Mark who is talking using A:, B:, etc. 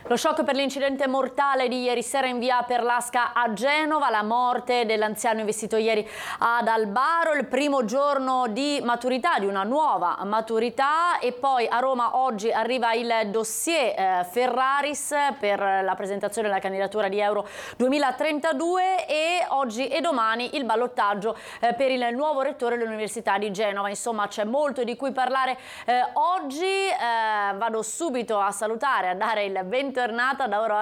A: Lo shock per l'incidente mortale di ieri sera in via Perlasca a Genova, la morte dell'anziano investito ieri ad Albaro, il primo giorno di maturità, di una nuova maturità, e poi a Roma oggi arriva il dossier Ferraris per la presentazione della candidatura di Euro 2032 e oggi e domani il ballottaggio per il nuovo rettore dell'Università di Genova. Insomma, c'è molto di cui parlare oggi. Vado subito a salutare, a dare il bentornato ad Aurora